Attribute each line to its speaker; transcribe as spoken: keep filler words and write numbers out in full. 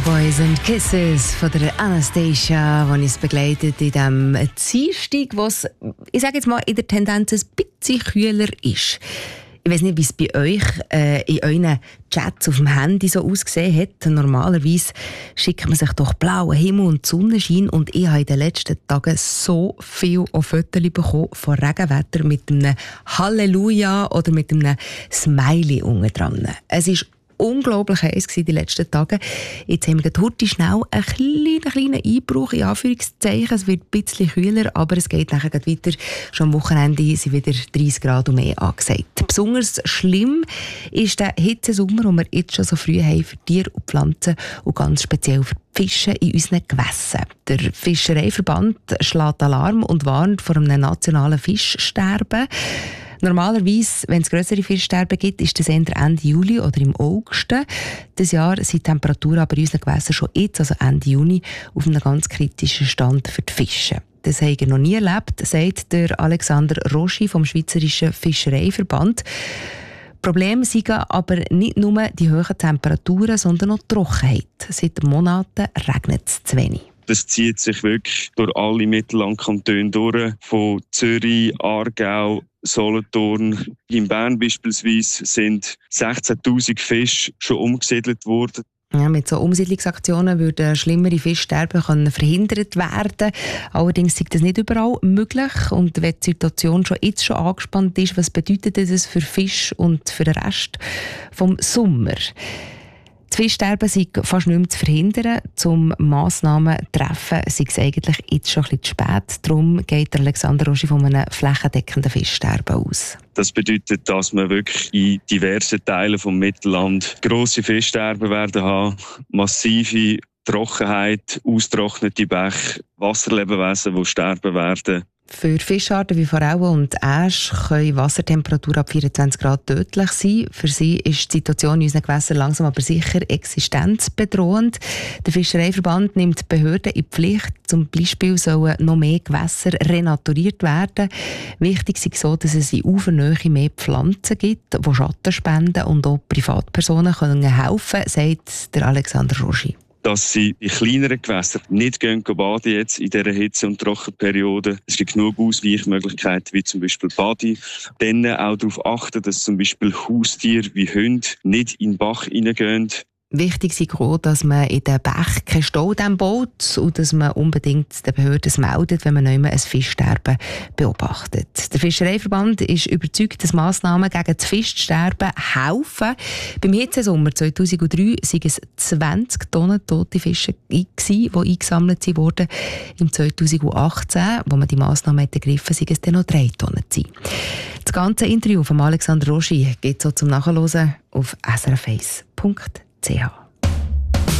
Speaker 1: Cowboys and Kisses von der Anastasia, die uns begleitet in diesem Dienstag, wo es, ich sage jetzt mal, in der Tendenz ein bisschen kühler ist. Ich weiss nicht, wie es bei euch äh, in euren Chats auf dem Handy so ausgesehen hat. Normalerweise schickt man sich doch blauen Himmel und Sonnenschein. Und ich habe in den letzten Tagen so viel auf Fotos bekommen von Regenwetter mit einem Halleluja oder mit einem Smiley unten dran. Es ist unglaublich heiß gewesen die letzten Tage. Jetzt haben wir heute schnell einen kleinen, kleinen Einbruch, in Anführungszeichen. Es wird ein bisschen kühler, aber es geht nachher weiter. Schon am Wochenende sind wieder dreißig Grad und mehr angesagt. Besonders schlimm ist der Hitzesommer, den wir jetzt schon so früh haben für Tiere und Pflanzen und ganz speziell für die Fische in unseren Gewässern. Der Fischereiverband schlägt Alarm und warnt vor einem nationalen Fischsterben. Normalerweise, wenn es grössere Fischsterben gibt, ist das eher Ende Juli oder im August. Dieses Jahr sind die Temperaturen aber in unseren Gewässern schon jetzt, also Ende Juni, auf einem ganz kritischen Stand für die Fische. Das habe ich noch nie erlebt, sagt der Alexander Roschi vom Schweizerischen Fischereiverband. Problem sind aber nicht nur die hohen Temperaturen, sondern auch die Trockenheit. Seit Monaten regnet es zu wenig.
Speaker 2: Das zieht sich wirklich durch alle Mittellandkantone durch, von Zürich, Aargau, Solothurn. In Bern beispielsweise sind sechzehntausend Fische schon umgesiedelt worden.
Speaker 1: Ja, mit so Umsiedlungsaktionen würden schlimmere Fischsterben können verhindert werden. Allerdings ist das nicht überall möglich. Und wenn die Situation schon jetzt schon angespannt ist, was bedeutet das für Fisch und für den Rest vom Sommer? Das Fischsterben sei fast nicht mehr zu verhindern. Zum Massnahmen zu treffen sei es eigentlich jetzt schon ein bisschen zu spät. Darum geht Alexander Roschi von einem flächendeckenden Fischsterben aus.
Speaker 2: Das bedeutet, dass wir wirklich in diversen Teilen des Mittelland grosse Fischsterben werden haben, massive Trockenheit, austrocknete Bäche, Wasserlebewesen, die sterben werden.
Speaker 1: Für Fischarten wie Forellen und Äsch können Wassertemperaturen ab vierundzwanzig Grad tödlich sein. Für sie ist die Situation in unseren Gewässern langsam aber sicher existenzbedrohend. Der Fischereiverband nimmt die Behörden in die Pflicht. Zum Beispiel sollen noch mehr Gewässer renaturiert werden. Wichtig ist so, dass es in Ufernähe mehr Pflanzen gibt, die Schatten spenden und auch Privatpersonen können helfen, sagt der Alexander Roschi.
Speaker 2: Dass sie in kleineren Gewässern nicht gehen baden jetzt in dieser Hitze- und Trockenperiode. Es gibt genug Ausweichmöglichkeiten, wie zum Beispiel Badi. Dann auch darauf achten, dass zum Beispiel Haustiere wie Hunde nicht in den Bach hineingehen.
Speaker 1: Wichtig ist auch, dass man in den Bächen keinen Staudämm baut und dass man unbedingt den Behörden meldet, wenn man nicht mehr ein Fischsterben beobachtet. Der Fischereiverband ist überzeugt, dass Massnahmen gegen das Fischsterben helfen. Beim Hitzesommer zweitausenddrei waren es zwanzig Tonnen tote Fische, die eingesammelt wurden. Im zweitausendachtzehn, wo man die Massnahmen ergriffen hat, waren es dann noch drei Tonnen. Das ganze Interview von Alexander Roschi geht so zum Nachhören auf s r f eins punkt c h.